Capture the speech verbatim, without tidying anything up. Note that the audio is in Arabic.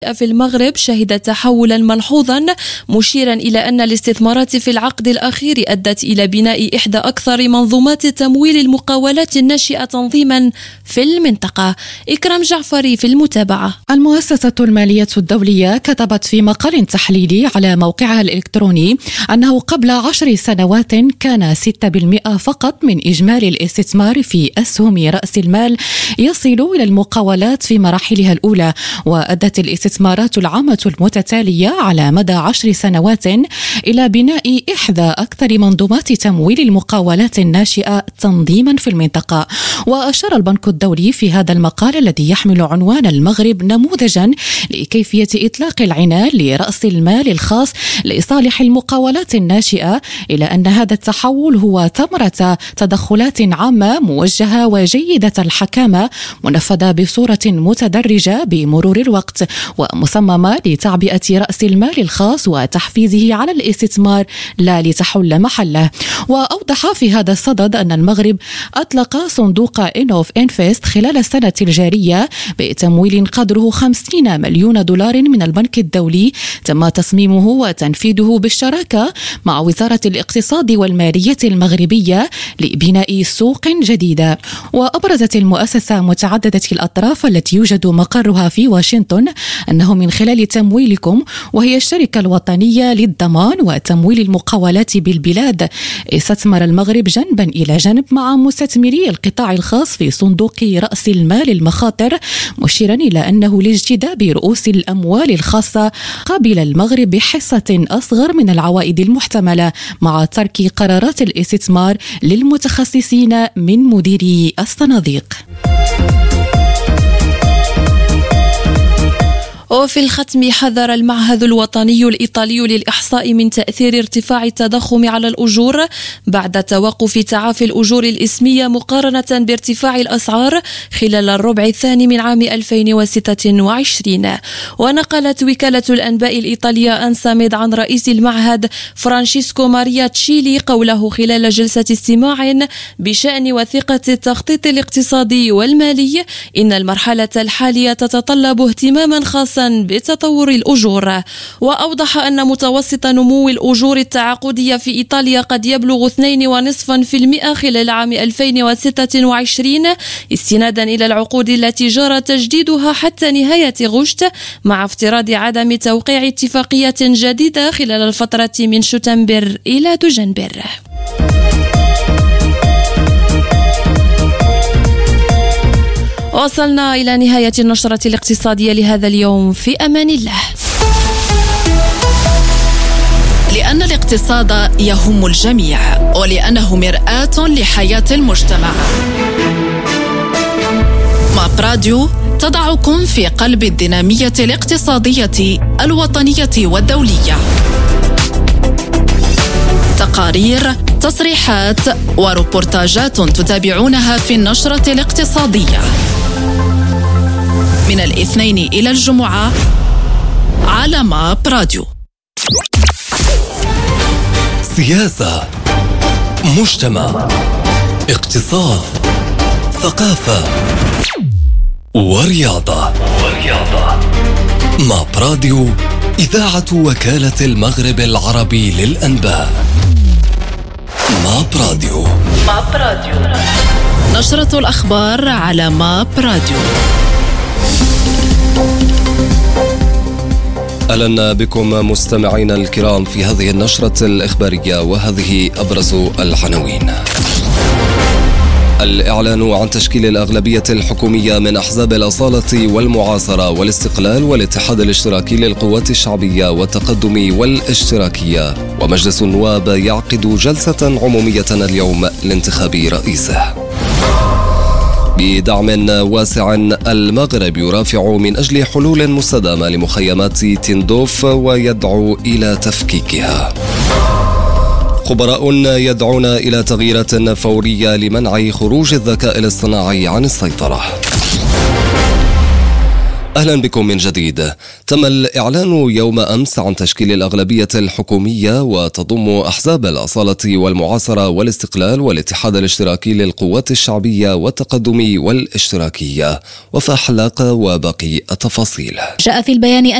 في المغرب شهد تحولا ملحوظا، مشيرا إلى أن الاستثمارات في العقد الأخير أدت إلى بناء إحدى أكثر منظومات تمويل المقاولات الناشئة تنظيما في المنطقة. إكرام جعفري في المتابعة. المؤسسة المالية الدولية كتبت في مقال تحليلي على موقعها الإلكتروني أنه قبل عشر سنوات كان ستة بالمئة فقط من إجمالي الاستثمار في أسهم رأس المال يصل إلى المقاولات في مراحلها الأولى، وأدت الاستثمارات العامة المتتالية على مدى عشر سنوات إلى بناء إحدى أكثر منظومات تمويل المقاولات الناشئة تنظيما في المنطقة. وأشار البنك الدولي في هذا المقال الذي يحمل عنوان المغرب نموذجا لكيفية إطلاق العنان لرأس المال الخاص لصالح المقاولات الناشئة إلى أن هذا التحول هو ثمرة تدخلات عامة موجهة وجيدة الحكامة منفذة بصورة متدرجة بمرور الوقت ومصممة لتعبئة رأس المال الخاص وتحفيزه على الاستثمار لا لتحل محله. وأوضح في هذا الصدد أن المغرب أطلق صندوق إنوف إنفست خلال السنة الجارية بتمويل قدره خمسين مليون دولار من البنك الدولي تم تصميمه وتنفيذه بالشراكة مع وزارة الاقتصاد والمالية المغربية لبناء سوق جديدة. وأبرزت المؤسسة متعددة الأطراف التي يوجد مقرها في واشنطن أنه من خلال تمويلكم، وهي الشركة الوطنية للضمان وتمويل المقاولات بالبلاد، استثمر المغرب جنبا إلى جنب مع مستثمري القطاع الخاص في صندوق رأس المال المخاطر، مشيرا إلى أنه لاجتذاب رؤوس الأموال الخاصة قابل المغرب بحصة أصغر من العوائد المحتملة مع ترك قرارات الاستثمار للمتخصصين من مديري الصناديق. وفي الختم، حذر المعهد الوطني الإيطالي للإحصاء من تأثير ارتفاع التضخم على الأجور بعد توقف تعافي الأجور الإسمية مقارنة بارتفاع الأسعار خلال الربع الثاني من عام ألفين وستة وعشرين. ونقلت وكالة الأنباء الإيطالية أنساميد عن رئيس المعهد فرانشيسكو ماريا تشيلي قوله خلال جلسة استماع بشأن وثيقة التخطيط الاقتصادي والمالي إن المرحلة الحالية تتطلب اهتماما خاصا بتطور الأجور. وأوضح أن متوسط نمو الأجور التعاقدية في إيطاليا قد يبلغ اثنين فاصلة خمسة بالمئة خلال عام ألفين وستة وعشرين استنادا إلى العقود التي جرى تجديدها حتى نهاية غشت، مع افتراض عدم توقيع اتفاقيات جديدة خلال الفترة من شتنبر إلى دجنبر. وصلنا إلى نهاية النشرة الاقتصادية لهذا اليوم، في أمان الله. لأن الاقتصاد يهم الجميع ولأنه مرآة لحياة المجتمع، ماب راديو تضعكم في قلب الدينامية الاقتصادية الوطنية والدولية. تقارير، تصريحات وروبورتاجات تتابعونها في النشرة الاقتصادية من الاثنين إلى الجمعة على ماب راديو. سياسة، مجتمع، اقتصاد، ثقافة ورياضة. ماب راديو، إذاعة وكالة المغرب العربي للأنباء. ماب راديو. ماب راديو، نشرة الأخبار على ماب راديو. أهلا بكم مستمعينا الكرام في هذه النشرة الإخبارية، وهذه أبرز العناوين. الإعلان عن تشكيل الأغلبية الحكومية من أحزاب الأصالة والمعاصرة والاستقلال والاتحاد الاشتراكي للقوات الشعبية والتقدم والاشتراكية. ومجلس النواب يعقد جلسة عمومية اليوم لانتخاب رئيسه. بدعم واسع، المغرب يرافع من أجل حلول مستدامة لمخيمات تندوف ويدعو إلى تفكيكها. خبراء يدعون إلى تغييرات فورية لمنع خروج الذكاء الاصطناعي عن السيطرة. أهلا بكم من جديد. تم الإعلان يوم أمس عن تشكيل الأغلبية الحكومية، وتضم أحزاب الأصالة والمعاصرة والاستقلال والاتحاد الاشتراكي للقوات الشعبية والتقدم والاشتراكية. وفاء حلاقة وباقي التفاصيل. جاء في البيان